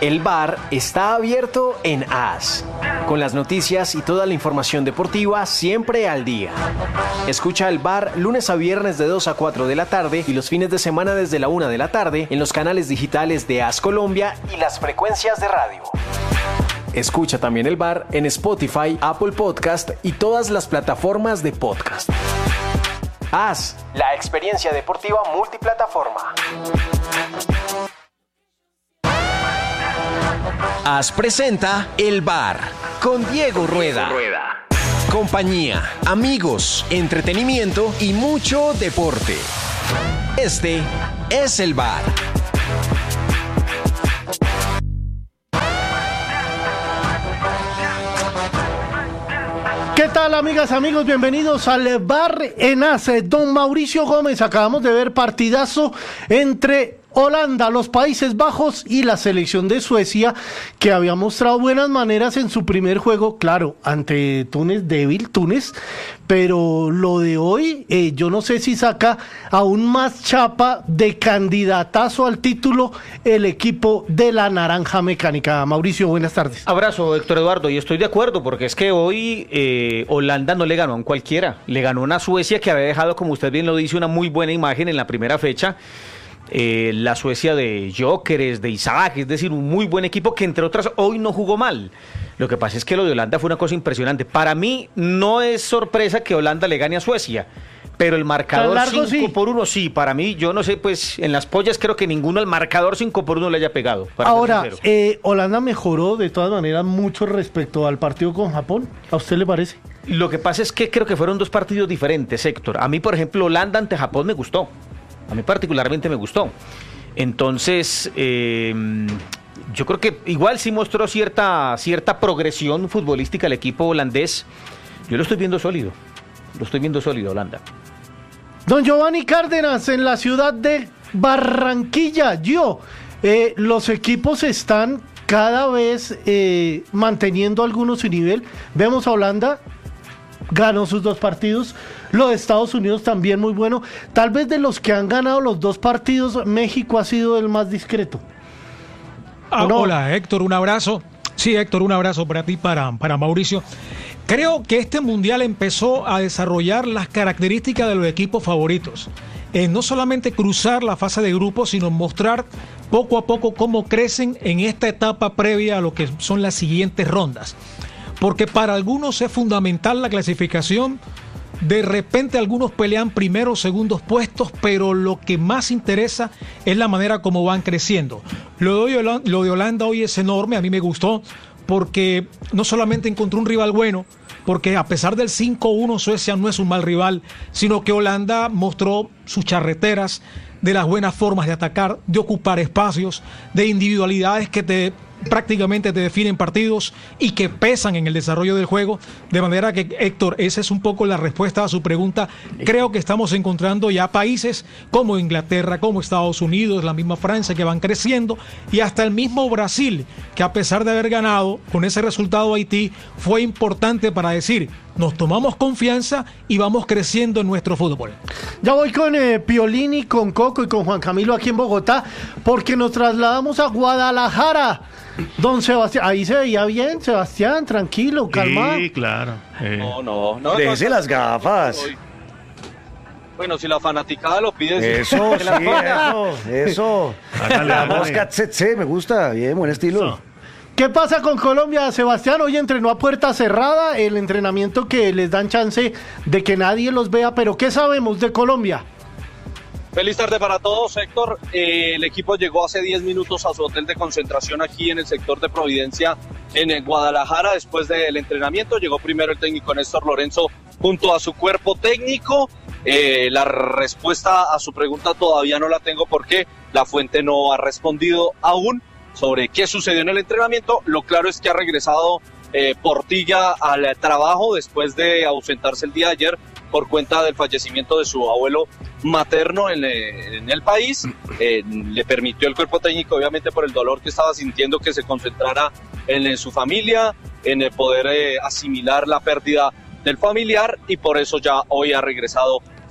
El bar está abierto en AS, con las noticias y toda la información deportiva siempre al día. Escucha el bar lunes a viernes de 2 a 4 de la tarde y los fines de semana desde la 1 de la tarde en los canales digitales de AS Colombia y las frecuencias de radio. Escucha también el bar en Spotify, Apple Podcast y todas las plataformas de podcast. AS, la experiencia deportiva multiplataforma. AS presenta El Bar con Diego Rueda. Compañía, amigos, entretenimiento y mucho deporte. Este es El Bar. ¿Qué tal, amigas, amigos? Bienvenidos al Bar en AS. Don Mauricio Gómez, acabamos de ver partidazo entre Holanda, los Países Bajos y la selección de Suecia, que había mostrado buenas maneras en su primer juego, claro, ante Túnez, débil Túnez, pero lo de hoy, yo no sé si saca aún más chapa de candidatazo al título el equipo de la Naranja Mecánica. Mauricio, buenas tardes. Abrazo, Héctor Eduardo, y estoy de acuerdo, porque es que hoy Holanda no le ganó a un cualquiera, le ganó a una Suecia que había dejado, como usted bien lo dice, una muy buena imagen en la primera fecha. La Suecia de Gyökeres, de Isaac, es decir, un muy buen equipo que entre otras hoy no jugó mal. Lo que pasa es que lo de Holanda fue una cosa impresionante. Para mí no es sorpresa que Holanda le gane a Suecia, pero el marcador 5-1 sí, para mí, yo no sé, pues en las pollas creo que ninguno al marcador 5-1 le haya pegado. Ahora, Holanda mejoró de todas maneras mucho respecto al partido con Japón, ¿a usted le parece? Lo que pasa es que creo que fueron dos partidos diferentes, Héctor. A mí, por ejemplo, Holanda ante Japón me gustó. A mí particularmente me gustó. Entonces, yo creo que igual sí mostró cierta progresión futbolística el equipo holandés. Yo lo estoy viendo sólido. Holanda. Don Giovanni Cárdenas, en la ciudad de Barranquilla, los equipos están cada vez manteniendo algunos su nivel. Vemos a Holanda, ganó sus dos partidos. Lo de Estados Unidos también muy bueno. Tal vez de los que han ganado los dos partidos, México ha sido el más discreto. ¿No? Hola, Héctor, un abrazo. Sí, Héctor, un abrazo para ti, para Mauricio. Creo que este mundial empezó a desarrollar las características de los equipos favoritos. No solamente cruzar la fase de grupos, sino mostrar poco a poco cómo crecen en esta etapa previa a lo que son las siguientes rondas. Porque para algunos es fundamental la clasificación. De repente algunos pelean primeros, segundos puestos, pero lo que más interesa es la manera como van creciendo. Lo de Holanda hoy es enorme, a mí me gustó, porque no solamente encontró un rival bueno, porque a pesar del 5-1 Suecia no es un mal rival, sino que Holanda mostró sus charreteras, de las buenas formas de atacar, de ocupar espacios, de individualidades que prácticamente te definen partidos y que pesan en el desarrollo del juego, de manera que, Héctor, esa es un poco la respuesta a su pregunta. Creo que estamos encontrando ya países como Inglaterra, como Estados Unidos, la misma Francia, que van creciendo, y hasta el mismo Brasil, que a pesar de haber ganado con ese resultado Haití, fue importante para decir, nos tomamos confianza y vamos creciendo en nuestro fútbol. Ya voy con Piolini, con Coco y con Juan Camilo aquí en Bogotá, porque nos trasladamos a Guadalajara. Don Sebastián, ahí se veía bien, Sebastián, tranquilo, calmado. Sí, claro. No. Déjese las gafas. Bueno, si la fanaticada lo pide. Eso. La mosca tsetse, me gusta, bien, buen estilo. No. ¿Qué pasa con Colombia, Sebastián? Hoy entrenó a puerta cerrada, el entrenamiento que les dan chance de que nadie los vea, pero ¿qué sabemos de Colombia? Feliz tarde para todos, Héctor. El equipo llegó hace 10 minutos a su hotel de concentración aquí en el sector de Providencia, en Guadalajara. Después del entrenamiento llegó primero el técnico Néstor Lorenzo junto a su cuerpo técnico. La respuesta a su pregunta todavía no la tengo porque la fuente no ha respondido aún sobre qué sucedió en el entrenamiento. Lo claro es que ha regresado Portilla al trabajo después de ausentarse el día de ayer por cuenta del fallecimiento de su abuelo materno en el país. Le permitió el cuerpo técnico, obviamente por el dolor que estaba sintiendo, que se concentrara en su familia, en poder asimilar la pérdida del familiar, y por eso ya hoy ha regresado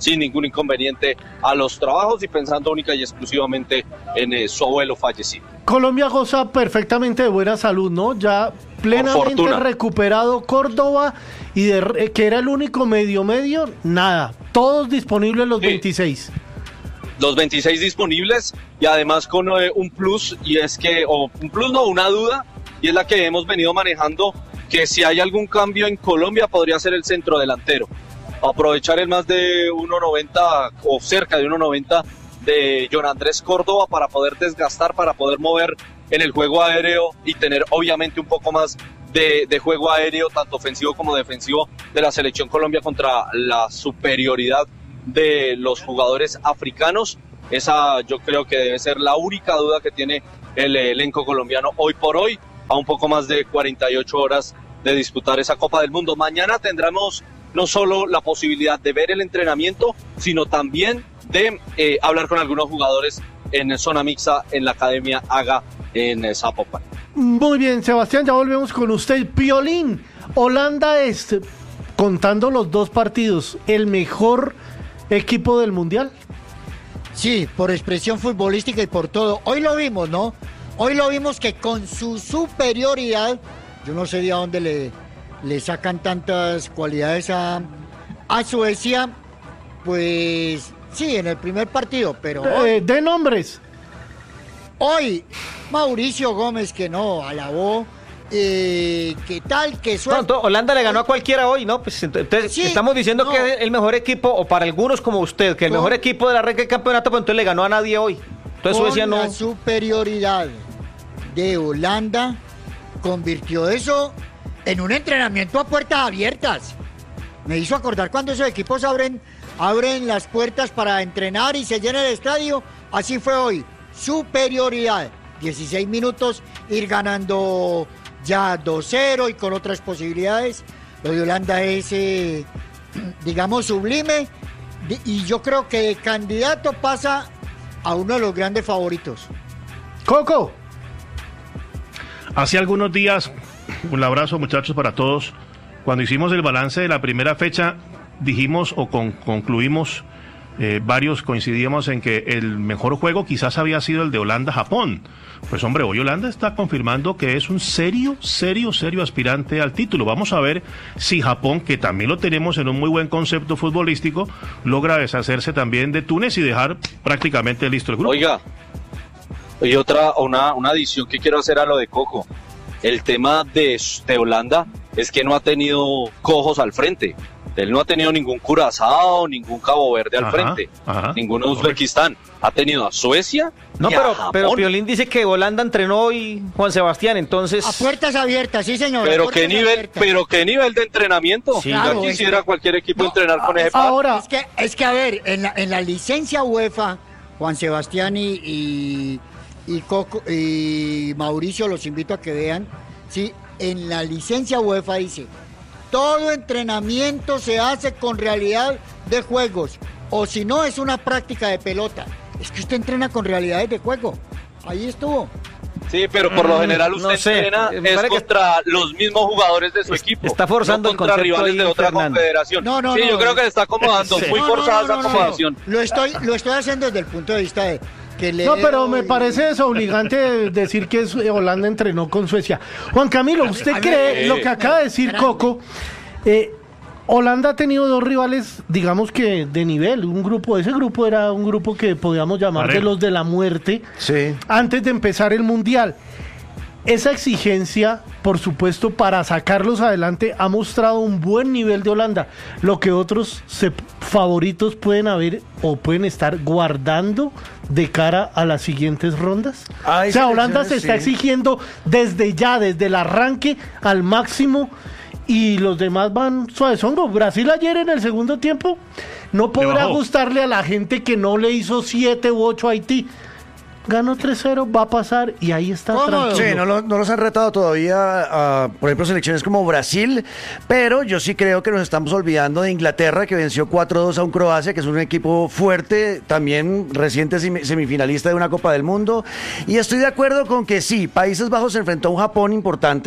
sin ningún inconveniente a los trabajos y pensando única y exclusivamente en su abuelo fallecido. Colombia goza perfectamente de buena salud, ¿no? Ya plenamente recuperado Córdoba y que era el único medio, nada. Todos disponibles los 26. Los 26 disponibles y además con un plus, y es que, una duda, y es la que hemos venido manejando, que si hay algún cambio en Colombia podría ser el centro delantero. Aprovechar el más de 1.90 o cerca de 1.90 de John Andrés Córdoba para poder desgastar, para poder mover en el juego aéreo y tener obviamente un poco más de juego aéreo, tanto ofensivo como defensivo, de la selección Colombia contra la superioridad de los jugadores africanos. Esa yo creo que debe ser la única duda que tiene el elenco colombiano hoy por hoy, a un poco más de 48 horas de disputar esa Copa del Mundo. Mañana tendremos no solo la posibilidad de ver el entrenamiento, sino también de hablar con algunos jugadores en zona mixta en la Academia AGA en Zapopan. Muy bien, Sebastián, ya volvemos con usted. Piolín, Holanda es, contando los dos partidos, el mejor equipo del Mundial. Sí, por expresión futbolística y por todo. Hoy lo vimos, ¿no? Hoy lo vimos que con su superioridad, yo no sé de dónde le sacan tantas cualidades a Suecia, pues sí, en el primer partido, pero de nombres. Hoy, Mauricio Gómez, que no, alabó, ¿qué tal? Que suerte. No, Holanda le ganó a cualquiera hoy, ¿no? Pues entonces sí, estamos diciendo que es el mejor equipo, o para algunos como usted, que el mejor equipo de la red del campeonato, pues entonces le ganó a nadie hoy. Entonces Suecia no. La superioridad de Holanda convirtió eso en un entrenamiento a puertas abiertas. Me hizo acordar cuando esos equipos abren las puertas para entrenar y se llena el estadio. Así fue hoy. Superioridad. 16 minutos, ir ganando ya 2-0 y con otras posibilidades. Lo de Holanda es, digamos, sublime. Y yo creo que de candidato pasa a uno de los grandes favoritos. Coco. Hace algunos días, un abrazo muchachos para todos, cuando hicimos el balance de la primera fecha, dijimos o concluimos, varios coincidíamos en que el mejor juego quizás había sido el de Holanda-Japón. Pues hombre, hoy Holanda está confirmando que es un serio aspirante al título. Vamos a ver si Japón, que también lo tenemos en un muy buen concepto futbolístico, logra deshacerse también de Túnez y dejar prácticamente listo el grupo. Oiga, y una adición que quiero hacer a lo de Coco. El tema de Holanda es que no ha tenido cojos al frente. Él no ha tenido ningún Curazao, ningún Cabo Verde al frente, ningún Uzbekistán. Ha tenido a Suecia. No, pero Piolín dice que Holanda entrenó hoy, Juan Sebastián, entonces. A puertas abiertas, sí, señor. Pero qué nivel de entrenamiento. Sí, claro, ya quisiera cualquier equipo entrenar con ese par. Ahora, es que a ver, en la licencia UEFA, Juan Sebastián y Coco y Mauricio, los invito a que vean, sí, en la licencia UEFA dice: todo entrenamiento se hace con realidad de juegos, o si no es una práctica de pelota. Es que usted entrena con realidades de juego. Ahí estuvo. Sí, pero por lo general usted entrena contra los mismos jugadores de su equipo. Está forzando no contra rivales de otra confederación. Yo creo que le está acomodando. Muy forzada esa acomodación. Lo estoy haciendo desde el punto de vista de que no, pero me parece desobligante decir que Holanda entrenó con Suecia. Juan Camilo, ¿usted cree lo que acaba de decir Coco? Holanda ha tenido dos rivales, digamos que de nivel. Ese grupo era un grupo que podíamos llamar de los de la muerte, sí, antes de empezar el Mundial. Esa exigencia, por supuesto, para sacarlos adelante, ha mostrado un buen nivel de Holanda, lo que otros favoritos pueden haber o pueden estar guardando de cara a las siguientes rondas. O sea, Holanda se está exigiendo desde el arranque al máximo, y los demás van suavezongo. Brasil ayer en el segundo tiempo no podrá gustarle a la gente que no le hizo 7 u 8 a Haití. Ganó 3-0, va a pasar y ahí está tranquilo. Sí, no los han retado todavía, por ejemplo, selecciones como Brasil, pero yo sí creo que nos estamos olvidando de Inglaterra, que venció 4-2 a un Croacia, que es un equipo fuerte, también reciente semifinalista de una Copa del Mundo, y estoy de acuerdo con que sí, Países Bajos se enfrentó a un Japón importante,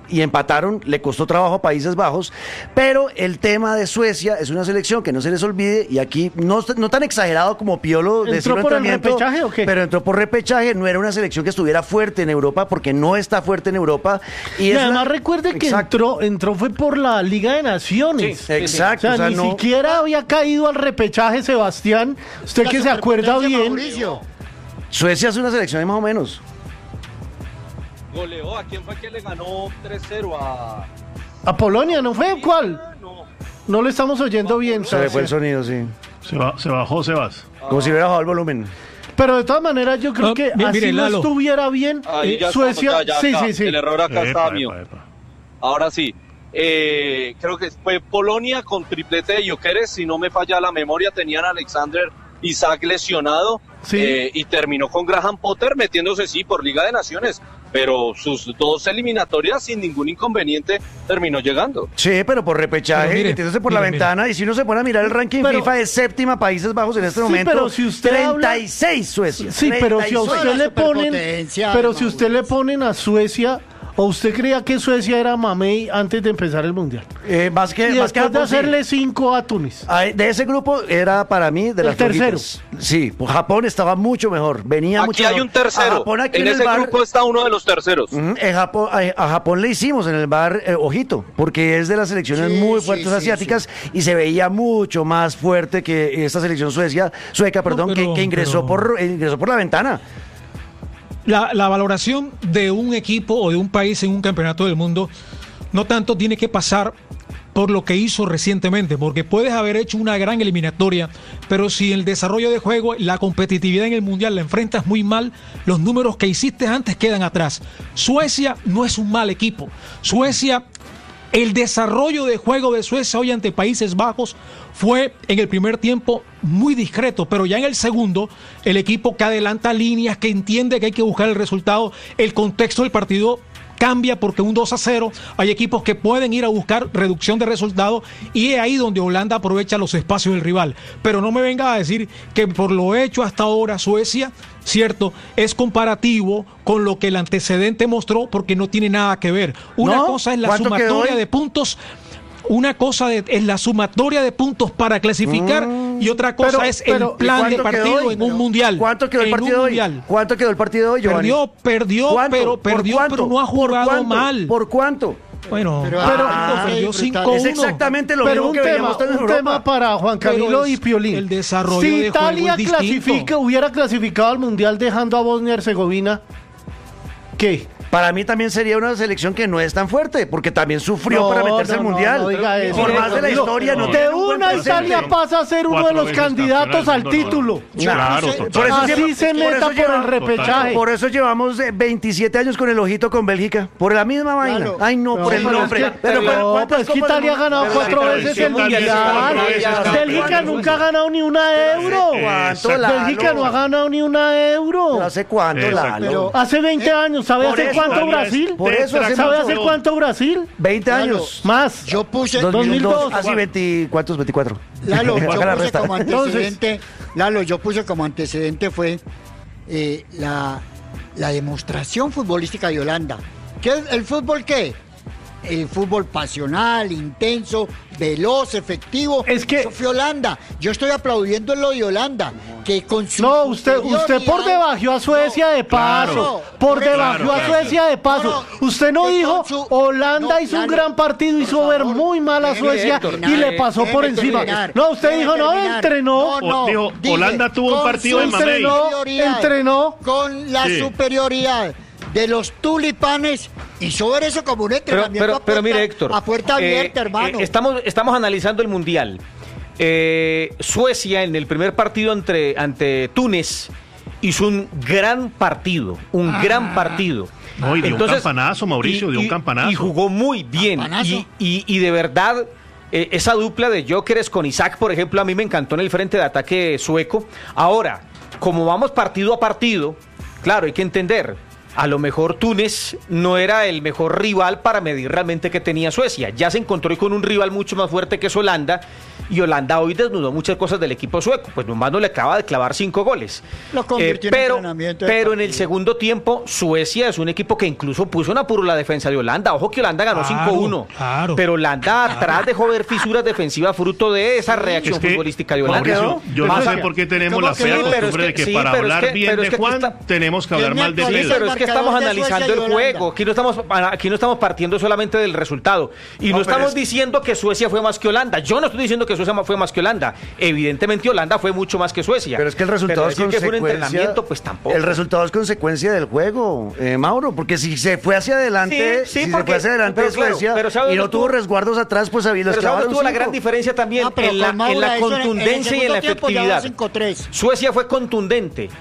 y empataron, le costó trabajo a Países Bajos, pero el tema de Suecia es una selección que no se les olvide, y aquí no tan exagerado como Piolo decirlo. ¿Entró por el repechaje o qué? Pero entró por repechaje, no era una selección que estuviera fuerte en Europa, porque no está fuerte en Europa. Y además recuerde que entró fue por la Liga de Naciones. Sí, exacto. O sea, ni siquiera había caído al repechaje, Sebastián. Usted que se acuerda bien. Mauricio. Suecia es una selección más o menos. Goleó, ¿a quién fue que le ganó 3-0? ¿A Polonia no fue? ¿Cuál? No le estamos oyendo bien. Se le fue el sonido, sí. Se bajó, Sebas. Como si hubiera bajado el volumen. Pero de todas maneras yo creo que así mire, no Lalo. estuviera bien. Suecia, sí. El error acá estaba mío. Ahora sí. Creo que fue Polonia con triplete de Gyökeres, si no me falla la memoria, tenían a Alexander Isak lesionado, y terminó con Graham Potter metiéndose por Liga de Naciones, pero sus 2 eliminatorias sin ningún inconveniente terminó llegando. Sí, pero por repechaje, metiéndose por la ventana, y si uno se pone a mirar el ranking FIFA es séptima Países Bajos en este momento, pero si usted 36 Suecia. Sí, 36. Pero si a usted le ponen, si usted le ponen a Suecia, ¿o usted creía que Suecia era mamey antes de empezar el Mundial? Más que de hacerle 5 a Túnez. De ese grupo era para mí de las tercero. Sí, pues Japón estaba mucho mejor. Venía aquí mucho hay mejor. Un tercero. En ese grupo está uno de los terceros. A Japón le hicimos en el bar ojito, porque es de las selecciones muy fuertes asiáticas y se veía mucho más fuerte que esta selección sueca, que ingresó por la ventana. La valoración de un equipo o de un país en un campeonato del mundo no tanto tiene que pasar por lo que hizo recientemente, porque puedes haber hecho una gran eliminatoria, pero si el desarrollo de juego, la competitividad en el Mundial la enfrentas muy mal, los números que hiciste antes quedan atrás. Suecia no es un mal equipo. El desarrollo de juego de Suecia hoy ante Países Bajos fue en el primer tiempo muy discreto, pero ya en el segundo, el equipo que adelanta líneas, que entiende que hay que buscar el resultado, el contexto del partido cambia porque un 2-0, hay equipos que pueden ir a buscar reducción de resultados y es ahí donde Holanda aprovecha los espacios del rival. Pero no me venga a decir que por lo hecho hasta ahora Suecia, cierto, es comparativo con lo que el antecedente mostró, porque no tiene nada que ver. Una cosa es la sumatoria de puntos. Una cosa es la sumatoria de puntos para clasificar y otra cosa es el plan de partido en un mundial. ¿Cuánto quedó el partido hoy? ¿Cuánto quedó el partido hoy, Giovanni? Perdió, pero no ha jugado mal. ¿Por cuánto? Bueno, perdió 5-1. Es exactamente lo mismo que veíamos en Europa. Un tema para Juan Camilo y Piolín. El desarrollo si de Italia juego hubiera clasificado al mundial dejando a Bosnia y Herzegovina, ¿qué? Para mí también sería una selección que no es tan fuerte, porque también sufrió para meterse al Mundial. No diga eso. Por más de la historia, de una Italia pasa a ser uno de los candidatos al título. Claro, así se meta por el repechaje. Por eso llevamos 27 años con el ojito con Bélgica. Por la misma vaina. Ay, no, por el nombre. Pero es que Italia ha ganado 4 veces el Mundial. Bélgica nunca ha ganado ni una euro. Bélgica no ha ganado ni una euro. ¿Hace cuánto, Lalo? Hace 20 años. ¿Sabe hace cuánto Brasil? Por eso ¿sabe hace cuánto Brasil? 20 años. Más. Yo puse 2002. Así 24. Lalo, yo puse como antecedente fue la demostración futbolística de Holanda. ¿El fútbol qué? El fútbol pasional, intenso, veloz, efectivo. Es que eso fue Holanda. Yo estoy aplaudiendo lo de Holanda, que con su usted por debajo a Suecia de paso. Por debajo a Suecia de paso. Usted no dijo Holanda hizo un gran partido, hizo ver muy mal a Suecia y le pasó por encima. No, usted dijo entrenó. Dijo Holanda tuvo un partido de mamey. Entrenó con la superioridad de los tulipanes. Hizo ver eso como un entrenamiento pero mire, Héctor, a puerta abierta, hermano. Estamos analizando el Mundial. Suecia en el primer partido ante Túnez hizo un gran partido. No, y dio un campanazo, Mauricio, dio un campanazo. Y jugó muy bien. Y de verdad, esa dupla de Gyökeres con Isak, por ejemplo, a mí me encantó en el frente de ataque sueco. Ahora, como vamos partido a partido, claro, hay que entender, a lo mejor Túnez no era el mejor rival para medir realmente que tenía Suecia. Ya se encontró con un rival mucho más fuerte que es Holanda, y Holanda hoy desnudó muchas cosas del equipo sueco, pues nomás no le acaba de clavar 5 goles. Lo convirtió en entrenamiento de pero en el partido. segundo tiempo, Suecia es un equipo que incluso puso en apuro la defensa de Holanda. Ojo que Holanda ganó 5-1, claro. pero Holanda atrás dejó ver fisuras defensivas fruto de esa reacción Es que, futbolística de Holanda. Mauricio, yo no Más sé allá. por qué tenemos ¿Cómo la que fea no? costumbre de que Sí, para pero es hablar que- bien pero de es que aquí Juan está- tenemos que hablar ¿Quién me mal de actualiza Sí, Pedro. pero es que estamos marcador de analizando Suecia el y juego. Holanda. Aquí no estamos partiendo solamente del resultado. Y no, No, pero estamos es- diciendo que Suecia fue más que Holanda. Yo no estoy diciendo que Suecia fue más que Holanda. Evidentemente Holanda fue mucho más que Suecia. Pero es que el resultado Pero es decir que fue un consecuencia. entrenamiento, pues tampoco. El resultado es consecuencia del juego, Mauro, porque si se fue hacia adelante, Sí, sí, si porque- se fue hacia adelante pero claro, Suecia pero ¿sabes y no dónde tuvo estuvo? resguardos atrás, pues había los Pero ¿sabes clavaron dónde estuvo la 5. gran diferencia también? Ah, pero en la con Mauro, contundencia eso y en la segundo tiempo ya va efectividad. 5-3. Suecia fue contundente.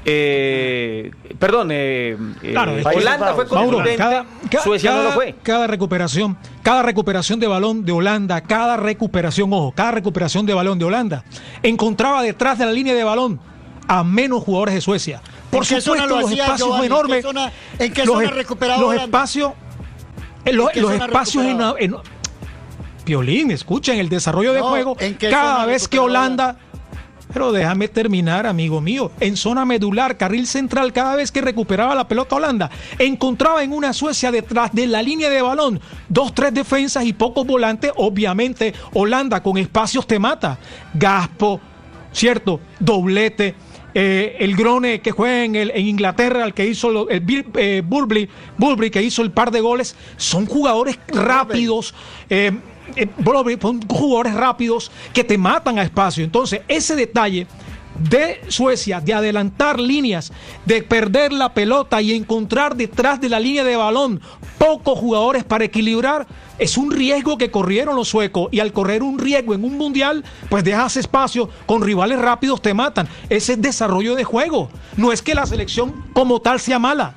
Claro, es que- Holanda fue Mauro, contundente. Suecia no lo fue. Cada recuperación de balón de Holanda, cada recuperación de balón de Holanda, encontraba detrás de la línea de balón a menos jugadores de Suecia. Por ¿En qué zona supuesto, lo los hacía, espacios Giovanni? enormes. ¿En qué los zona es- recuperaba los Holanda? espacios, qué los zona espacios recuperaba? Piolín, escuchen el desarrollo de No, juego. ¿en qué Cada zona vez que recuperaba Holanda. Pero déjame terminar, amigo mío. En zona medular, carril central, cada vez que recuperaba la pelota Holanda, encontraba en una Suecia detrás de la línea de balón 2-3 defensas y pocos volantes. Obviamente, Holanda con espacios te mata. Gaspo, ¿cierto? Doblete. El Grone que juega en Inglaterra, el que hizo Burberry que hizo el par de goles, son jugadores rápidos. Son jugadores rápidos que te matan a espacio. Entonces, ese detalle de Suecia, de adelantar líneas, de perder la pelota y encontrar detrás de la línea de balón pocos jugadores para equilibrar, es un riesgo que corrieron los suecos, y al correr un riesgo en un mundial, pues dejas espacio, con rivales rápidos te matan. Ese es desarrollo de juego. No es que la selección como tal sea mala.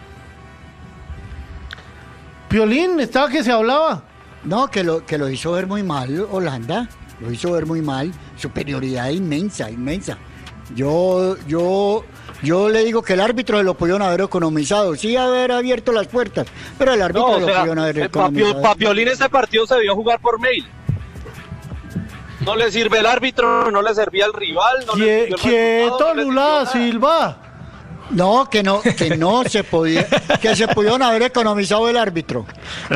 Piolín, estaba que se hablaba. No, que lo hizo ver muy mal Holanda. Lo hizo ver muy mal. Superioridad inmensa, inmensa. Yo le digo que el árbitro se lo pudieron haber economizado. Sí, haber abierto las puertas, pero el árbitro No, o lo sea, pudieron haber economizado. Papiolín este partido se debió jugar por mail. No le sirve el árbitro, no le servía el rival, no le sirvió el Quieto, resultado, no le Lula, sirvió nada. Silva. No, que no se podía, que se pudieron haber economizado el árbitro.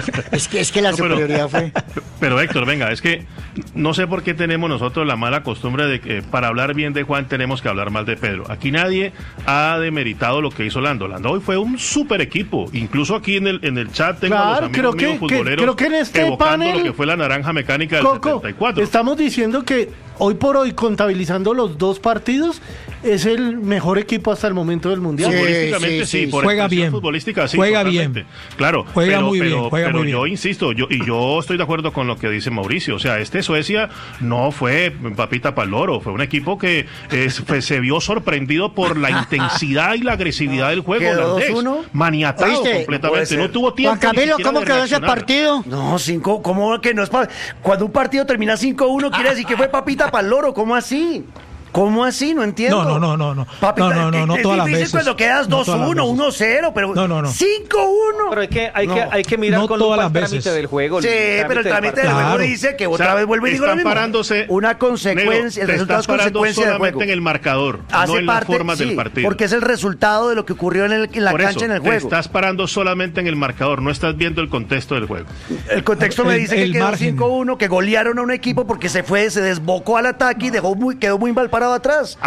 Es que la No, pero- superioridad fue. Pero Héctor, venga, es que no sé por qué tenemos nosotros la mala costumbre de que para hablar bien de Juan tenemos que hablar mal de Pedro. Aquí nadie ha demeritado lo que hizo Holanda. Holanda hoy fue un super equipo. Incluso aquí en el chat tengo a los Claro, amigos creo míos que futboleros en este evocando panel, lo que fue la naranja mecánica del Coco, 74. estamos diciendo que hoy por hoy, contabilizando los dos partidos, es el mejor equipo hasta el momento del Mundial. Futbolísticamente sí, sí. por Juega expresión bien. futbolística, sí, Juega totalmente. bien. Claro, Juega muy bien, juega pero muy yo bien. insisto, yo estoy de acuerdo con lo que dice Mauricio. O sea, Suecia no fue papita para el loro, fue un equipo que se vio sorprendido por la intensidad y la agresividad del juego ¿Quedó holandés. 2-1? Maniatado ¿Oíste? No puede completamente. ser. No tuvo tiempo. Juan Camilo, ni siquiera ¿cómo de quedó ese reaccionar. partido? No, 5, ¿cómo que no es cuando un partido termina 5-1 quiere decir que fue papita para el loro? ¿Cómo así? ¿Cómo así? No entiendo. No. Papita, No es todas las difícil veces. cuando quedas No todas las 2-1, veces. 1-0, pero No. 5-1. Pero No. hay que mirar No con todas lupa las el trámite veces. del juego. Sí, pero el trámite del juego Claro. dice que O otra sea, vez vuelve y digo lo están mismo. parándose. Una consecuencia, el Te resultado estás es parando consecuencia del solamente juego. en el marcador, Hace no en las parte, formas del sí, partido. porque es el resultado de lo que ocurrió en la Por cancha eso, en el te juego. estás parando solamente en el marcador, no estás viendo el contexto del juego. El contexto me dice que el quedó margen. 5-1, que golearon a un equipo porque se desbocó al ataque y quedó muy mal parado atrás.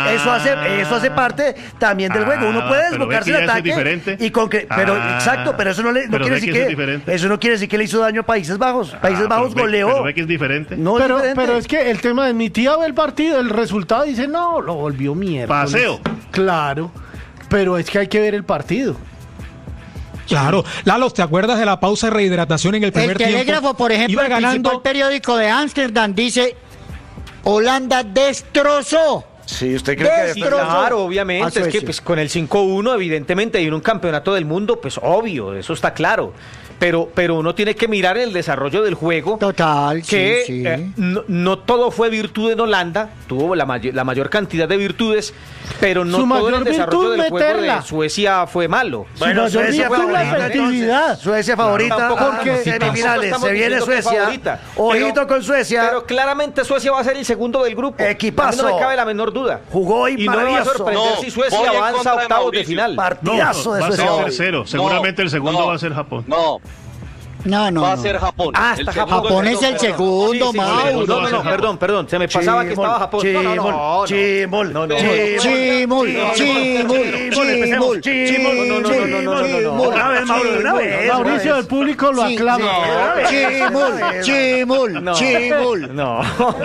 Eso hace parte también del juego. Uno puede pero ve desbocarse que el ya eso es ataque diferente. pero exacto, pero eso no pero quiere ve decir que eso es que diferente. eso no quiere decir que le hizo daño a Países Bajos. Países Bajos pero goleó. Pero ve que es diferente. No es Pero diferente. es que el tema de mi tía ve el partido, el resultado dice, no, lo volvió mierda. Paseo. Claro, pero es que hay que ver el partido. Claro. Lalo, ¿te acuerdas de la pausa de rehidratación en el primer El tiempo? Telégrafo, por ejemplo, Iba el ganando. principal periódico de Ámsterdam dice: Holanda destrozó. Sí, ¿usted cree que Destrozó Claro, a obviamente, es que Suecia. pues con el 5-1, evidentemente, y en un campeonato del mundo, pues obvio, eso está claro. pero uno tiene que mirar el desarrollo del juego. Total, que sí. No todo fue virtud en Holanda, tuvo la mayor cantidad de virtudes, pero no Su todo en el mayor desarrollo virtud, del juego meterla. de Suecia fue malo. Bueno, Su mayor Suecia virtud es la favorita, efectividad. entonces. Suecia favorita. Tampoco, Porque sí, tampoco semifinales. estamos Se viene diciendo que es Suecia. favorita. Ojito con Suecia. Pero claramente Suecia va a ser el segundo del grupo. Equipazo. A mí no me cabe la menor duda. Jugó y no me va a maravilloso. sorprender No, si Suecia voy en avanza contra a de octavos de Mauricio. final. Partidazo de va a ser Suecia. tercero. Seguramente el segundo va a ser Japón. No, No. va a ser Japón. Ah, El está segundo Japón es el segundo, Sí, Mauro. perdón, se me pasaba que estaba Japón. Chimol. No. Una vez, Mauro, una vez. Mauricio, el público lo aclama. Chimol. No.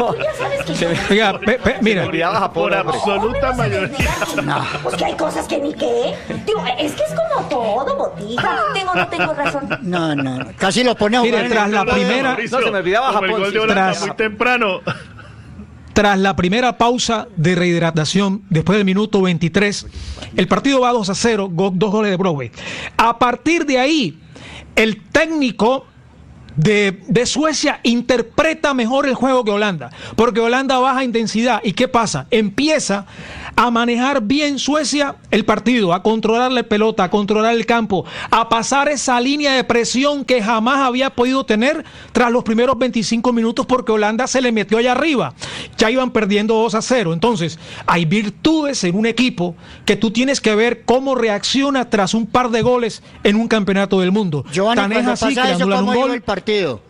Oiga, mira, Olvidaba Japón. Por absoluta mayoría. Pues que hay cosas que ni qué. Digo, es que es como todo, Botija. ¿Tengo o no tengo razón? No. Casi lo pone a mire, jugar en tras el- la primera, No, se me olvidaba Como el Japón, gol de sí. Holanda Tras- muy temprano. tras la primera pausa de rehidratación, después del minuto 23, el partido va 2-0, 2 goles de Broadway. A partir de ahí, el técnico de Suecia interpreta mejor el juego que Holanda, porque Holanda baja intensidad. ¿Y qué pasa? Empieza a manejar bien Suecia el partido, a controlar la pelota, a controlar el campo, a pasar esa línea de presión que jamás había podido tener tras los primeros 25 minutos, porque Holanda se le metió allá arriba. Ya iban perdiendo 2-0. Entonces, hay virtudes en un equipo que tú tienes que ver cómo reacciona tras un par de goles en un campeonato del mundo. Giovanni, Tan es cuando así que pasa le eso, anulan ¿cómo un iba gol. el partido?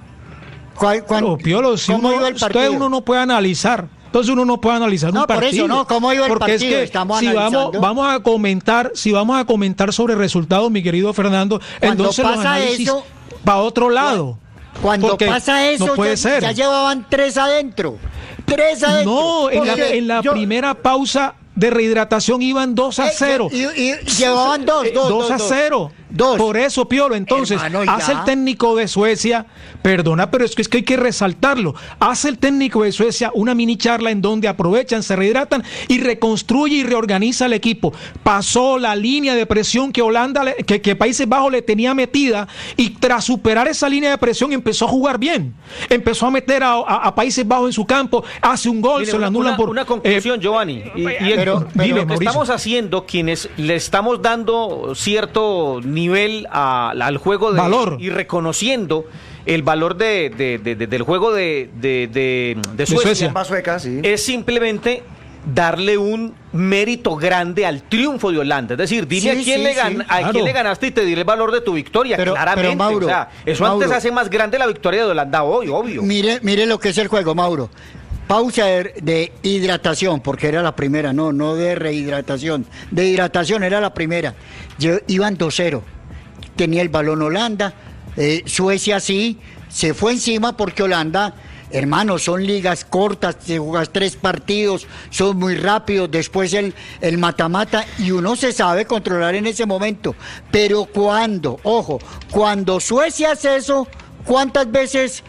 Piolo, si ¿Cómo iba el usted partido? uno no puede analizar. Entonces uno no puede analizar No, un por partido. eso, no, ¿cómo iba el Porque partido? es que Estamos si analizando. vamos a comentar sobre resultados, mi querido Fernando, Cuando entonces los pasa análisis eso- para otro lado. Cuando Porque pasa eso, no puede ser. ya llevaban 3 adentro. 3 adentro. No, en la primera pausa de rehidratación iban 2-0. Y llevaban 2-0. 2-0. Por eso, Piolo, entonces, Hermano, ya. hace el técnico de Suecia, perdona, pero es que hay que resaltarlo, hace el técnico de Suecia una mini charla en donde aprovechan, se rehidratan y reconstruye y reorganiza el equipo. Pasó la línea de presión que que Países Bajos le tenía metida, y tras superar esa línea de presión empezó a jugar bien. Empezó a meter a Países Bajos en su campo, hace un gol, Mire, se lo anulan por... una conclusión, Giovanni. pero lo que Mauricio. estamos haciendo, quienes le estamos dando cierto nivel al juego de Valor. y reconociendo el valor del juego de Suecia, Suecia. Más sueca, sí. es simplemente darle un mérito grande al triunfo de Holanda. Es decir, dime Sí, a quién claro. quién le ganaste y te diré el valor de tu victoria, Pero claramente. Mauro, o sea, eso Mauro. antes hace más grande la victoria de Holanda hoy, obvio. Mire lo que es el juego, Mauro. Pausa de hidratación, porque era la primera, no de rehidratación. De hidratación era la primera. Iban 2-0. Tenía el balón Holanda. Suecia sí, se fue encima porque Holanda, hermano, son ligas cortas, te jugas 3 partidos, son muy rápidos, después el mata-mata, y uno se sabe controlar en ese momento. Pero cuando Suecia hace eso, ¿cuántas veces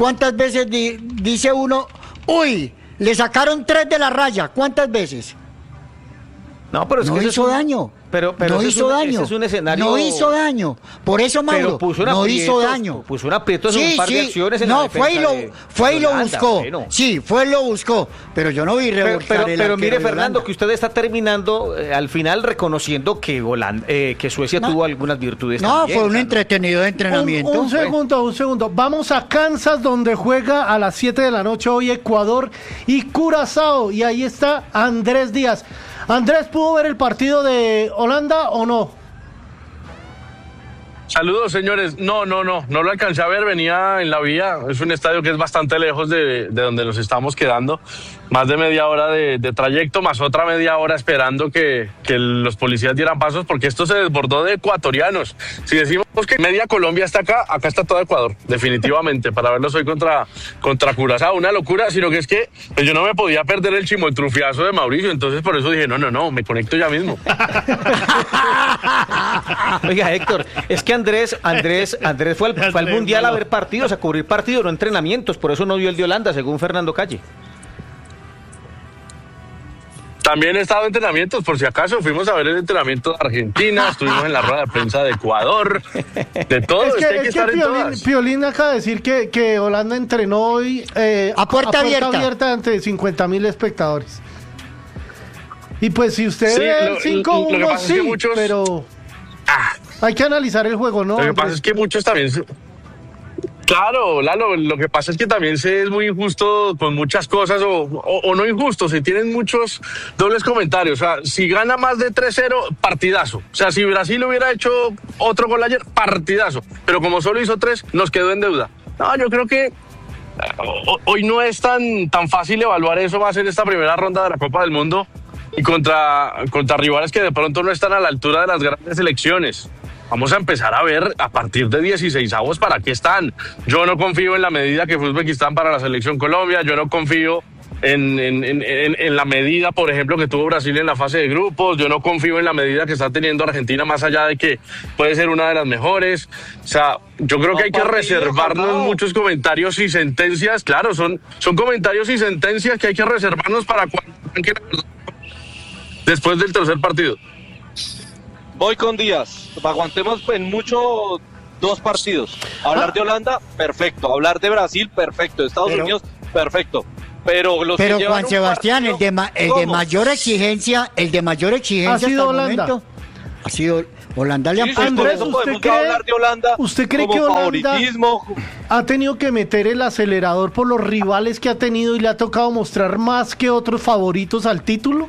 dice uno, uy, le sacaron 3 de la raya? ¿Cuántas veces? No, pero es No que ese hizo es un- daño. Pero no ese hizo es un- daño. ese es un escenario. No hizo daño. Por eso, Mauro, Pero puso no hizo daño. Puso un aprieto en un par de acciones en la No, defensa fue y lo Holanda, buscó. bueno. Sí, fue y lo buscó. Pero yo no vi revolcar el Pero arquero mire, de Fernando, Holanda. que usted está terminando al final reconociendo que que Suecia No. tuvo algunas virtudes. No, también, fue un o sea, entretenido de entrenamiento. Un segundo. Vamos a Kansas, donde juega a las 7 de la noche hoy Ecuador y Curazao. Y ahí está Andrés Díaz. Andrés, ¿pudo ver el partido de Holanda o no? Saludos, señores. No lo alcancé a ver, venía en la vía. Es un estadio que es bastante lejos de donde nos estamos quedando. Más de media hora de trayecto, más otra media hora esperando que los policías dieran pasos, porque esto se desbordó de ecuatorianos. Si decimos que media Colombia está acá está todo Ecuador, definitivamente, para verlos hoy contra Curazao. Una locura, sino que es que pues, yo no me podía perder el chimoltrufiazo de Mauricio, entonces por eso dije, no, me conecto ya mismo. Oiga, Héctor, es que Andrés fue al Mundial a ver partidos, a cubrir partidos, no entrenamientos, por eso no vio el de Holanda, según Fernando Calle. También he estado en entrenamientos, por si acaso. Fuimos a ver el entrenamiento de Argentina, estuvimos en la rueda de prensa de Ecuador, de todo. Es que Piolín acaba de decir que Holanda entrenó hoy a puerta abierta ante 50.000 espectadores. Y pues si usted ve el 5-1, sí, pero hay que analizar el juego, ¿no? Lo que pasa es que muchos también... Claro, Lalo, lo que pasa es que también se es muy injusto con muchas cosas, o no injusto, se tienen muchos dobles comentarios. O sea, si gana más de 3-0, partidazo. O sea, si Brasil hubiera hecho otro gol ayer, partidazo. Pero como solo hizo 3, nos quedó en deuda. No, yo creo que hoy no es tan fácil evaluar eso más en esta primera ronda de la Copa del Mundo y contra rivales que de pronto no están a la altura de las grandes selecciones. Vamos a empezar a ver a partir de 16avos para qué están. Yo no confío en la medida que fue Uzbekistán para la selección Colombia. Yo no confío en la medida, por ejemplo, que tuvo Brasil en la fase de grupos. Yo no confío en la medida que está teniendo Argentina, más allá de que puede ser una de las mejores. O sea, yo creo que hay que reservarnos muchos comentarios y sentencias. Claro, son comentarios y sentencias que hay que reservarnos para cuando después del tercer partido. Voy con Díaz. Aguantemos en mucho 2 partidos. Hablar de Holanda, perfecto. Hablar de Brasil, perfecto. De Estados Unidos, perfecto. Pero Juan Sebastián, el de mayor exigencia, ha sido Holanda. Ha sido Holanda. Le han puesto. Andrés, ¿usted cree que Holanda ha tenido que meter el acelerador por los rivales que ha tenido y le ha tocado mostrar más que otros favoritos al título?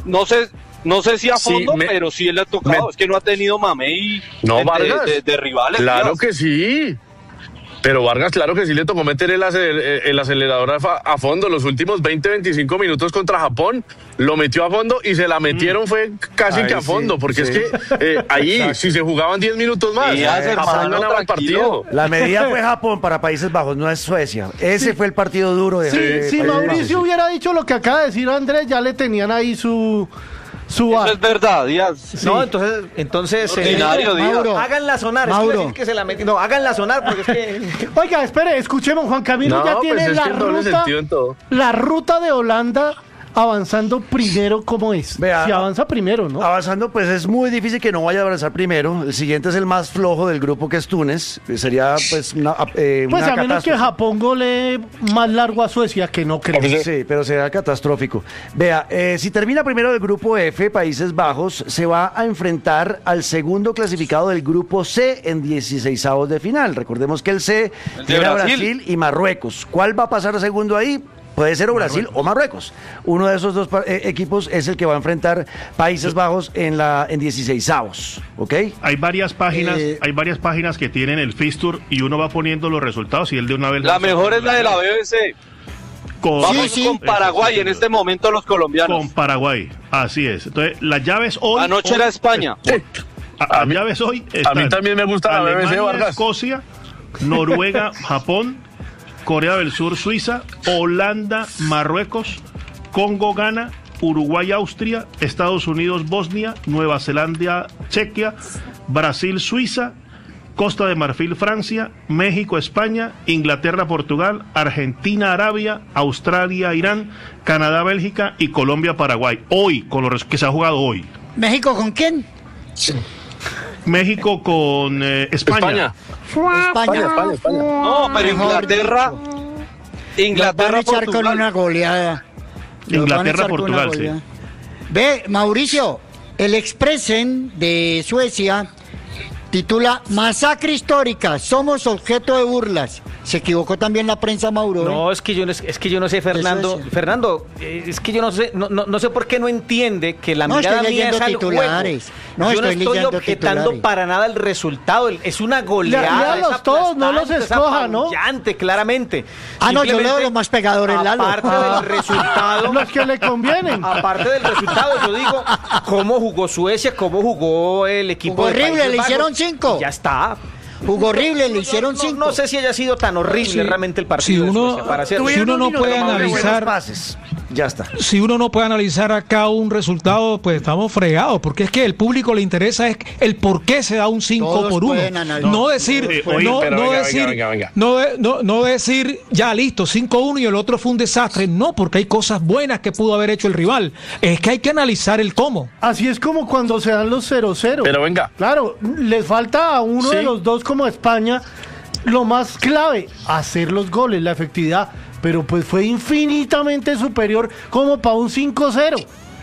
No sé si a fondo, pero sí le ha tocado. Es que no ha tenido mamey de rivales. Claro que sí. Pero Vargas, claro que sí le tocó meter el acelerador a fondo. Los últimos 20-25 minutos contra Japón lo metió a fondo y se la metieron fue casi que a fondo. Porque es que ahí, si se jugaban 10 minutos más, Japón ganaba el partido. La medida fue Japón para Países Bajos, no es Suecia. Ese fue el partido duro de si Mauricio hubiera dicho lo que acaba de decir Andrés, ya le tenían ahí su Eso es verdad, Díaz. Sí. No, entonces Mauro, háganla sonar. Mauro. Es que se la metí. No, háganla sonar porque es que... Oiga, espere, escuchemos. Juan Camilo ya tiene la ruta de Holanda avanzando primero. ¿Cómo es? Vea, si avanza primero, ¿no? Avanzando, pues es muy difícil que no vaya a avanzar primero. El siguiente es el más flojo del grupo, que es Túnez. Sería pues una a menos que Japón golee más largo a Suecia, que no creo. Sí, pero será catastrófico. Vea, si termina primero del grupo F, Países Bajos, se va a enfrentar al segundo clasificado del grupo C en 16avos de final. Recordemos que el C era Brasil y Marruecos. ¿Cuál va a pasar a segundo ahí? Puede ser o Brasil o Marruecos. Uno de esos dos equipos es el que va a enfrentar Países Bajos en 16avos, ¿ok? Hay varias páginas que tienen el fixture y uno va poniendo los resultados y él de una vez... La mejor es la de la BBC. Vamos con Paraguay en este momento los colombianos. Con Paraguay, así es. Entonces, las llaves hoy... Anoche era España. Las llaves hoy están a mí también me gusta la BBC, Vargas. Escocia, Noruega, Japón, Corea del Sur, Suiza, Holanda, Marruecos, Congo, Ghana, Uruguay, Austria, Estados Unidos, Bosnia, Nueva Zelanda, Chequia, Brasil, Suiza, Costa de Marfil, Francia, México, España, Inglaterra, Portugal, Argentina, Arabia, Australia, Irán, Canadá, Bélgica y Colombia, Paraguay. Hoy, con los que se ha jugado hoy. ¿México con quién? México con España. España. No, pero Inglaterra, van a echar con una goleada. Inglaterra, Portugal, sí. Ve, Mauricio, el Expressen de Suecia titula Masacre histórica, somos objeto de burlas. Se equivocó también la prensa, Mauro. No, es que yo no sé, Fernando. Fernando, es que yo no sé por qué no entiende que la mirada mía es al juego. Yo no estoy objetando para nada el resultado. Es una goleada. Léalos todos, no los escoja, ¿no? Claramente. No, yo leo los más pegadores, Lalo. Aparte del resultado. Los que le convienen. Aparte del resultado, yo digo, ¿cómo jugó Suecia? ¿Cómo jugó el equipo de Países Horrible, le hicieron 5. Ya está. Jugó horrible, le hicieron 5. No sé si haya sido tan horrible realmente el partido. Si uno no puede analizar, ya está. Si uno no puede analizar acá un resultado, pues estamos fregados, porque es que el público le interesa es el por qué se da un 5-1. No decir, no decir ya listo, 5-1 y el otro fue un desastre. No, porque hay cosas buenas que pudo haber hecho el rival. Es que hay que analizar el cómo. Así es como cuando se dan los 0-0. Pero venga. Claro, les falta a uno de los dos como España lo más clave, hacer los goles, la efectividad. Pero pues fue infinitamente superior como para un 5-0.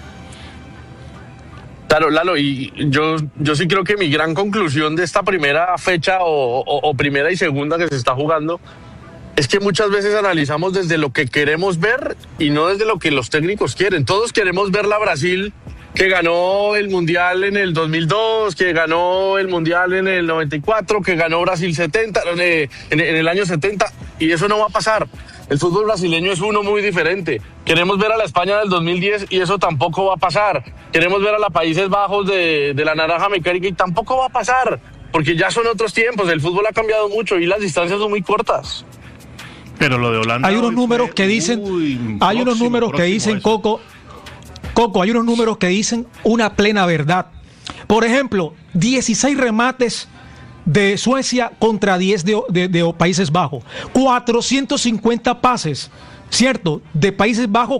Claro, Lalo, y yo sí creo que mi gran conclusión de esta primera fecha o primera y segunda que se está jugando es que muchas veces analizamos desde lo que queremos ver y no desde lo que los técnicos quieren. Todos queremos ver la Brasil que ganó el Mundial en el 2002, que ganó el Mundial en el 94, que ganó Brasil 70, en el año 70, y eso no va a pasar. El fútbol brasileño es uno muy diferente. Queremos ver a la España del 2010 y eso tampoco va a pasar. Queremos ver a los Países Bajos de la naranja mecánica y tampoco va a pasar, porque ya son otros tiempos, el fútbol ha cambiado mucho y las distancias son muy cortas. Pero lo de Holanda... Hay unos números que dicen, Coco, hay unos números que dicen una plena verdad. Por ejemplo, 16 remates de Suecia contra 10 de Países Bajos, 450 pases, ¿cierto? De Países Bajos,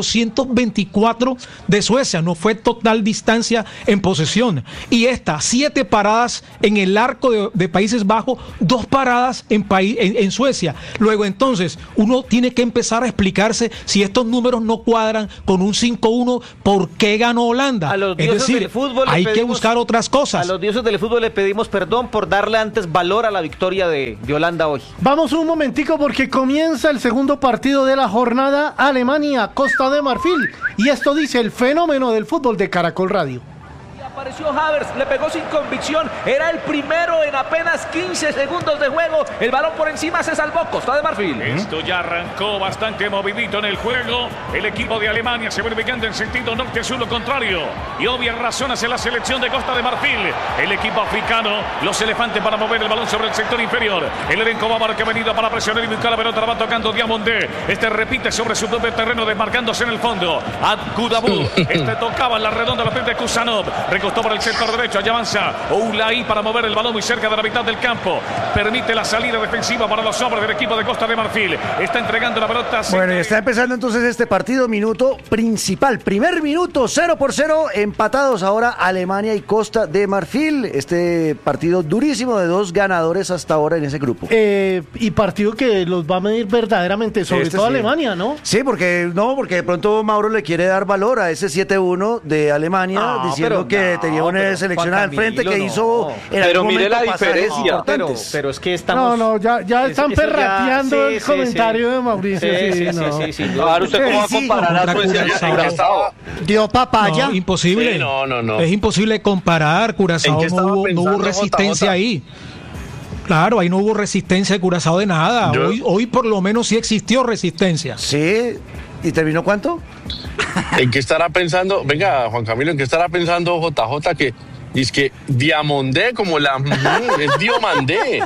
424 de Suecia, no fue total distancia en posesión. Y 7 paradas en el arco de Países Bajos, 2 paradas en Suecia. Luego entonces, uno tiene que empezar a explicarse si estos números no cuadran con un 5-1, ¿por qué ganó Holanda? Es decir, hay que buscar otras cosas. A los dioses del fútbol le pedimos perdón por darle antes valor a la victoria de Holanda hoy. Vamos un momentico porque comienza el segundo partido de la jornada, Alemania-Costa de Marfil, y esto dice el fenómeno del fútbol de Caracol Radio. Apareció Havertz, le pegó sin convicción, era el primero en apenas 15 segundos de juego, el balón por encima, se salvó Costa de Marfil. Esto ya arrancó bastante movidito en el juego, el equipo de Alemania se vuelve en sentido norte-sur, lo contrario, y obvias razones en la selección de Costa de Marfil, el equipo africano, los elefantes para mover el balón sobre el sector inferior, el elenco bávaro que ha venido para presionar y buscar la pelota, la va tocando Diamondé, repite sobre su propio terreno, desmarcándose en el fondo, Abgudabou, tocaba en la redonda la pelota de Kusanov, recostó por el sector derecho, allá avanza Oulaí para mover el balón muy cerca de la mitad del campo, permite la salida defensiva para los hombres del equipo de Costa de Marfil, está entregando la pelota. Bueno, y está empezando entonces este partido, minuto principal, primer minuto, 0-0, empatados ahora Alemania y Costa de Marfil, este partido durísimo de 2 ganadores hasta ahora en ese grupo. Y partido que los va a medir verdaderamente, sobre todo Alemania, ¿no? Sí, porque de pronto Mauro le quiere dar valor a ese 7-1 de Alemania, diciendo que tenía una seleccionada al frente que hizo. Pero mire la diferencia. Pero es que estamos. Ya están perrateando el comentario de Mauricio. Sí. Ahora usted cómo va a comparar a Suecia y Curazao. Dio papaya. No, imposible. Sí, no. Es imposible comparar. Curazao no hubo resistencia ahí. Claro, ahí no hubo resistencia de Curazao de nada. Hoy por lo menos sí existió resistencia. Sí. ¿Y terminó cuánto? ¿En qué estará pensando? Venga, Juan Camilo, ¿en qué estará pensando JJ que dice que Diamondé como la es Diomandé?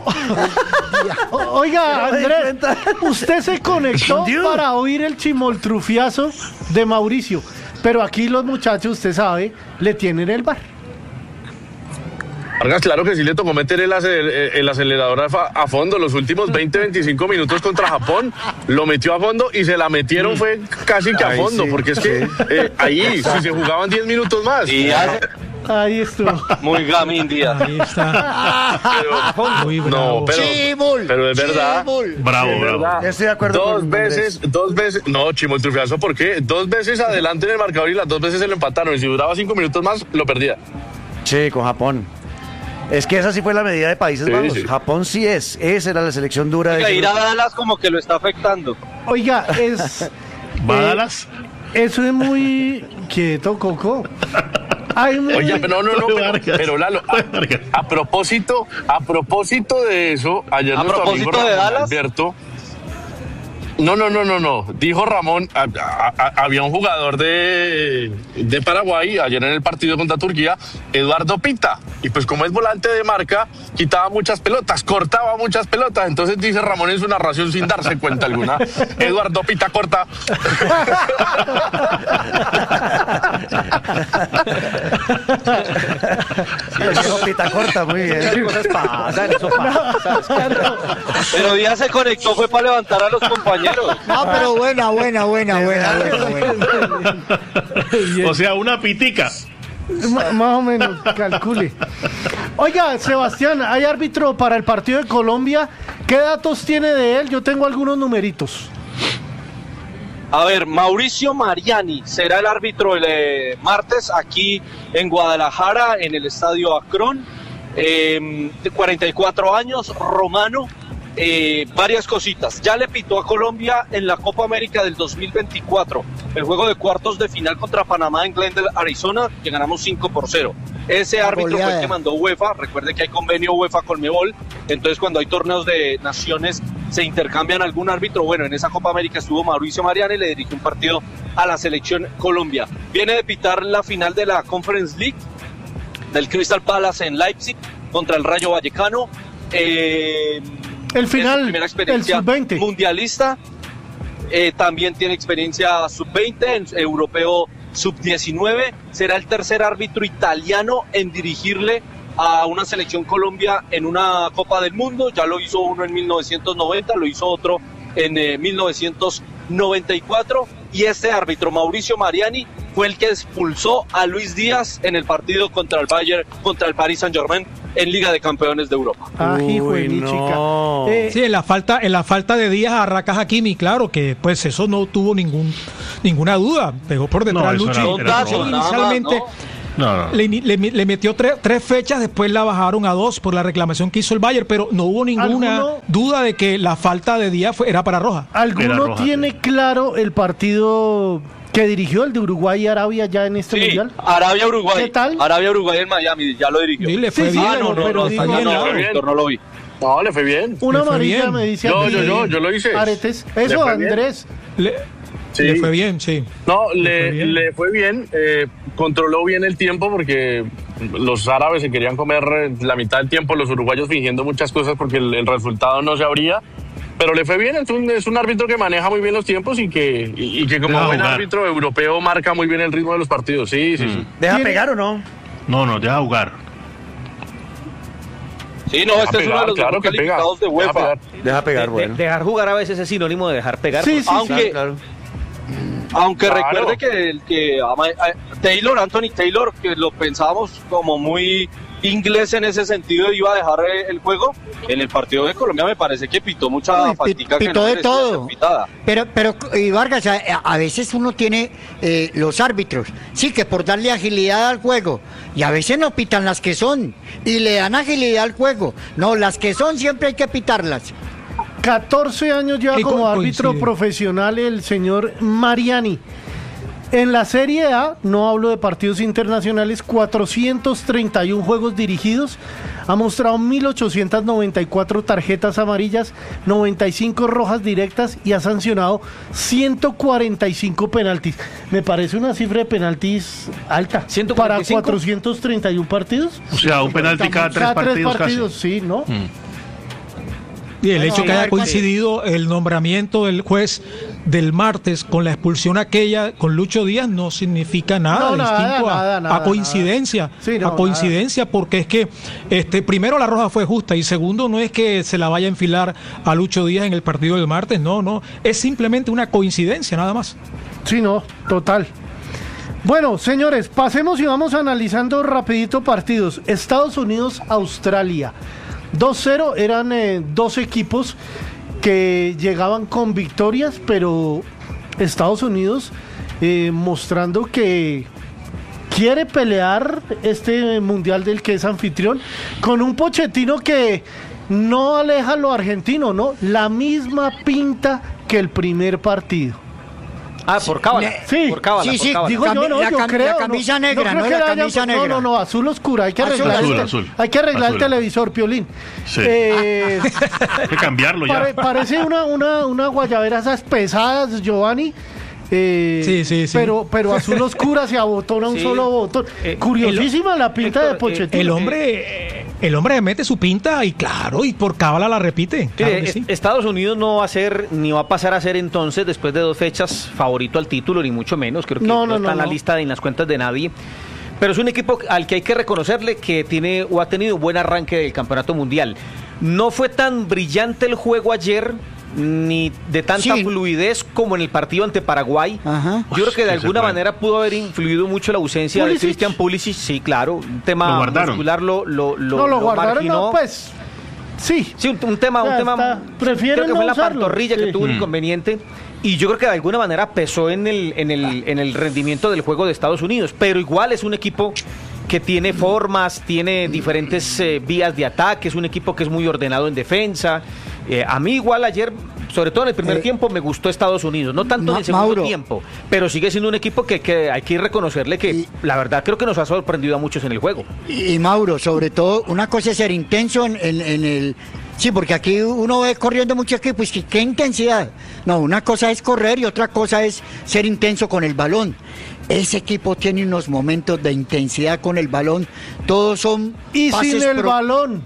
Oiga, Andrés, usted se conectó para oír el chimoltrufiazo de Mauricio, pero aquí los muchachos, usted sabe, le tienen el bar. Vargas, claro que sí le tocó meter el acelerador a fondo. Los últimos 20-25 minutos contra Japón lo metió a fondo y se la metieron fue casi que a fondo, porque es que ahí si se jugaban 10 minutos más. Ahí estuvo. Muy Gamin Díaz. Ahí está. Pero es verdad. Bravo. Estoy de acuerdo. Dos veces. No, Chimoltrufiazo, ¿por qué? 2 veces adelante en el marcador y las 2 veces se lo empataron. Y si duraba 5 minutos más, lo perdía. Sí, con Japón. Es que esa sí fue la medida de Países Bajos. Sí. Japón sí es. Esa era la selección dura. Oiga, ir a Dallas como que lo está afectando. Oiga, es... ¿Va a Dallas? Eso es muy... Quieto, Coco. Oye, pero Lalo, a propósito de eso, ayer nuestro amigo Alberto, No. Dijo Ramón, había un jugador de Paraguay ayer en el partido contra Turquía, Eduardo Pita. Y pues como es volante de marca, quitaba muchas pelotas, cortaba muchas pelotas. Entonces dice Ramón en su narración sin darse cuenta alguna. Eduardo Pita corta. Eduardo Pita corta, muy bien. Esas cosas pasan, eso pasa. Pero Díaz se conectó, fue para levantar a los compañeros. No, pero buena. O sea, una pitica. Más o menos, calcule. Oiga, Sebastián, hay árbitro para el partido de Colombia. ¿Qué datos tiene de él? Yo tengo algunos numeritos. A ver, Mauricio Mariani será el árbitro el martes aquí en Guadalajara, en el Estadio Akron. De 44 años, romano. Varias cositas. Ya le pitó a Colombia en la Copa América del 2024, el juego de cuartos de final contra Panamá en Glendale, Arizona, que ganamos 5-0. Ese árbitro fue el que mandó UEFA. Recuerde que hay convenio UEFA con Conmebol, entonces cuando hay torneos de naciones se intercambian algún árbitro. Bueno, en esa Copa América estuvo Mauricio Mariani, le dirigió un partido a la selección Colombia. Viene de pitar la final de la Conference League del Crystal Palace en Leipzig contra el Rayo Vallecano. El final, primera experiencia el sub-20 mundialista. También tiene experiencia sub-20, europeo sub-19. Será el tercer árbitro italiano en dirigirle a una selección Colombia en una Copa del Mundo. Ya lo hizo uno en 1990, lo hizo otro en 1994. Y este árbitro, Mauricio Mariani, fue el que expulsó a Luis Díaz en el partido contra el Bayern, contra el Paris Saint-Germain en Liga de Campeones de Europa. Hijo de mi chica. Sí, en la falta de Díaz a Racas Hakimi, claro que pues eso no tuvo ninguna duda. Pegó por detrás Luchi. Inicialmente le metió tres fechas, después la bajaron a 2 por la reclamación que hizo el Bayern, pero no hubo ninguna duda de que la falta de Díaz era para roja. ¿Alguno tiene claro el partido que dirigió, el de Uruguay y Arabia ya en este mundial? Arabia-Uruguay. ¿Qué tal? Arabia-Uruguay en Miami, ya lo dirigió. Sí, le fue bien. No lo vi. No, le fue bien. Una amarilla me dice yo lo hice. Aretes. Eso, Andrés. Le fue bien, sí. No, le fue bien. Controló bien el tiempo porque los árabes se querían comer la mitad del tiempo, los uruguayos fingiendo muchas cosas porque el resultado no se abría. Pero le fue bien, es un árbitro que maneja muy bien los tiempos y que como buen árbitro europeo marca muy bien el ritmo de los partidos. Sí. ¿Deja pegar o no? No, deja jugar. Sí, no, este es uno de los claro que pega. De UEFA. Deja pegar, bueno. Dejar jugar a veces es sinónimo de dejar pegar. Sí, claro. Aunque recuerde que Anthony Taylor, que lo pensábamos como muy inglés en ese sentido, iba a dejar el juego. En el partido de Colombia me parece que pitó mucha fatiga. Pitó de todo. Pero y Vargas, a veces uno tiene los árbitros, sí, que por darle agilidad al juego, y a veces no pitan las que son, y le dan agilidad al juego. No, las que son siempre hay que pitarlas. 14 años lleva como árbitro profesional el señor Mariani. En la Serie A, no hablo de partidos internacionales, 431 juegos dirigidos, ha mostrado 1.894 tarjetas amarillas, 95 rojas directas y ha sancionado 145 penaltis. Me parece una cifra de penaltis alta. 145. Para 431 partidos. O sea, un penalti cada tres partidos casi. Sí, ¿no? Y el hecho que haya coincidido el nombramiento del juez del martes con la expulsión aquella con Lucho Díaz no significa nada distinto a coincidencia. Sí, a coincidencia, porque es que primero la roja fue justa y segundo no es que se la vaya a enfilar a Lucho Díaz en el partido del martes, no, es simplemente una coincidencia nada más. Sí, no, total. Bueno, señores, pasemos y vamos analizando rapidito partidos. Estados Unidos, Australia. 2-0, eran dos equipos que llegaban con victorias, pero Estados Unidos mostrando que quiere pelear este mundial del que es anfitrión, con un Pochettino que no aleja lo argentino, ¿no? La misma pinta que el primer partido. por cábala. Sí, por cábala. Sí, digo yo, no, yo creo. La camisa negra, no, ¿no? creo La que camisa negra. No, azul oscura. Hay que arreglar, hay que arreglar el televisor, Piolín. Sí. Hay que cambiarlo ya. Parece una guayabera esas pesadas, Giovanni. Sí. Pero azul oscura se abotona un solo botón. Curiosísima la pinta de Pochettino. El hombre mete su pinta y claro, y por cábala la repite. Claro que sí. Estados Unidos no va a ser, ni va a pasar a ser entonces, después de 2 fechas, favorito al título, ni mucho menos. Creo que no está en la lista en las cuentas de nadie. Pero es un equipo al que hay que reconocerle que tiene o ha tenido un buen arranque del campeonato mundial. No fue tan brillante el juego ayer, ni de tanta fluidez como en el partido ante Paraguay. Ajá. Yo creo que de alguna manera pudo haber influido mucho la ausencia de Christian Pulisic. Sí, claro, un tema muscular lo guardaron, marginó. no, pues sí, un tema creo que fue la pantorrilla que tuvo un inconveniente. Y yo creo que de alguna manera pesó en el rendimiento del juego de Estados Unidos. Pero igual es un equipo que tiene formas, tiene diferentes vías de ataque, es un equipo que es muy ordenado en defensa. A mí igual ayer, sobre todo en el primer tiempo, me gustó Estados Unidos, no tanto en el segundo tiempo, pero sigue siendo un equipo que hay que reconocerle que la verdad creo que nos ha sorprendido a muchos en el juego. Y Mauro, sobre todo, una cosa es ser intenso en el... Sí, porque aquí uno ve corriendo mucho equipo, y qué intensidad. No, una cosa es correr y otra cosa es ser intenso con el balón. Ese equipo tiene unos momentos de intensidad con el balón, todos son pases sin el balón.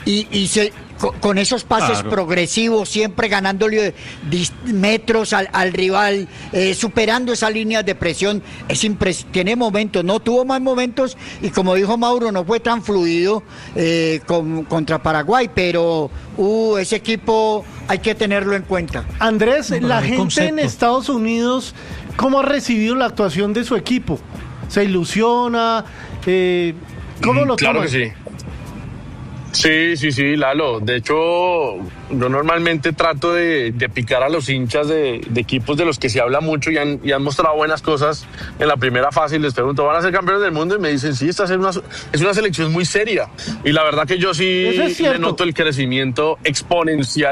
Con esos pases progresivos, siempre ganándole metros al rival, superando esas líneas de presión, tiene momentos, no tuvo más momentos y como dijo Mauro, no fue tan fluido contra Paraguay, pero ese equipo hay que tenerlo en cuenta. Andrés, la gente en Estados Unidos, ¿cómo ha recibido la actuación de su equipo? ¿Se ilusiona? ¿Cómo lo claro toman? Que sí. Sí, Lalo. De hecho, yo normalmente trato de picar a los hinchas de equipos de los que se habla mucho y han mostrado buenas cosas en la primera fase y les pregunto, ¿van a ser campeones del mundo? Y me dicen, sí, esta es una selección muy seria. Y la verdad que yo sí le noto el crecimiento exponencial